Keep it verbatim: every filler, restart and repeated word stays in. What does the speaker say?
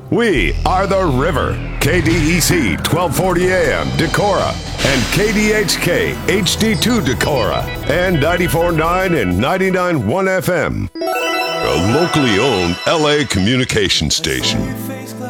We are the River, K D E C twelve forty A M Decorah, and K D H K H D two Decorah, and ninety-four point nine and ninety-nine point one F M. A locally owned L A communication station.